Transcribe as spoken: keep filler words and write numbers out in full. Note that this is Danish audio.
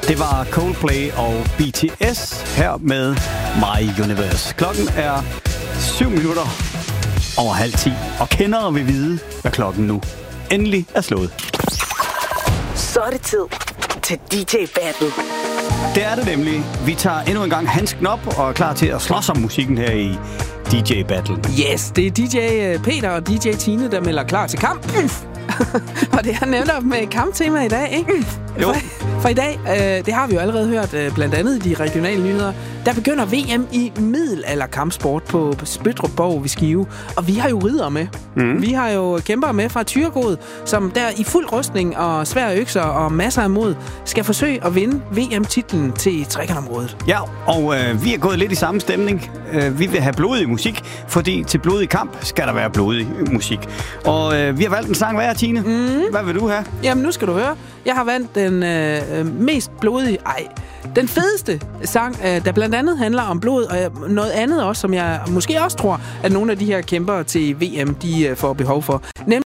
Det var Coldplay og B T S her med My Universe. Klokken er syv minutter over halv ti, og kendere vil vide, hvad klokken nu endelig er slået. Så er det tid til D J Battle. Det er det nemlig. Vi tager endnu en gang handsken op og er klar til at slås om musikken her i D J Battle. Yes, det er D J Peter og D J Tine, der melder klar til kamp. Og det er netop med kamptema i dag, ikke? Jo. For, for i dag, øh, det har vi jo allerede hørt, øh, blandt andet i de regionale nyheder, der begynder V M i middelalderkampsport på, på Spøttrup Borg ved Skive. Og vi har jo ridder med. Mm. Vi har jo kæmpere med fra Thyregod, som der i fuld rustning og svære økser og masser af mod skal forsøge at vinde V M-titlen til Trekkerområdet. Ja, og øh, vi er gået lidt i samme stemning. Øh, vi vil have blodig musik, fordi til blodig kamp skal der være blodig musik. Og øh, vi har valgt en sang hver, Tine. Mm. Hvad vil du have? Jamen, nu skal du høre. Jeg har valgt den øh, mest blodige... Ej, den fedeste sang, øh, der blandt andet handler om blod, og noget andet også, som jeg måske også tror, at nogle af de her kæmpere til V M, de øh, får behov for. Nem-